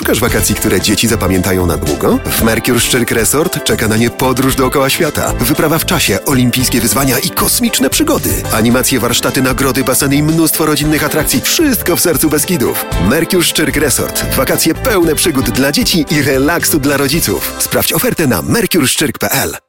Szukasz wakacji, które dzieci zapamiętają na długo? W Mercure Szczyrk Resort czeka na nie podróż dookoła świata, wyprawa w czasie, olimpijskie wyzwania i kosmiczne przygody. Animacje, warsztaty, nagrody, baseny i mnóstwo rodzinnych atrakcji. Wszystko w sercu Beskidów. Mercure Szczyrk Resort. Wakacje pełne przygód dla dzieci i relaksu dla rodziców. Sprawdź ofertę na mercureszczyrk.pl.